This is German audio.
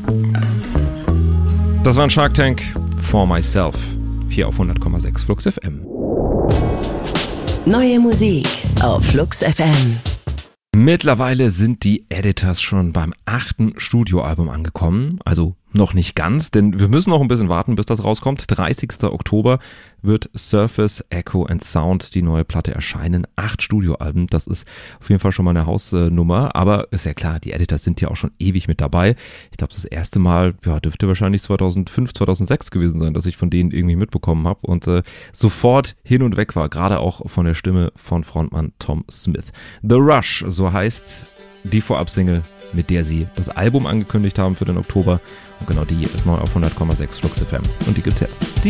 Das war ein Shark Tank for Myself. Hier auf 100,6 Flux FM. Neue Musik auf Flux FM. Mittlerweile sind die Editors schon beim 8. Studioalbum angekommen, also noch nicht ganz, denn wir müssen noch ein bisschen warten, bis das rauskommt. 30. Oktober wird Surface, Echo and Sound, die neue Platte, erscheinen. 8 Studioalben, das ist auf jeden Fall schon mal eine Hausnummer, aber ist ja klar, die Editors sind ja auch schon ewig mit dabei. Ich glaube, das erste Mal, dürfte wahrscheinlich 2005, 2006 gewesen sein, dass ich von denen irgendwie mitbekommen habe und sofort hin und weg war, gerade auch von der Stimme von Frontmann Tom Smith. The Rush, so heißt die Vorab-Single, mit der sie das Album angekündigt haben für den Oktober. Und genau die ist neu auf 100,6 Flux FM. Und die gibt's jetzt.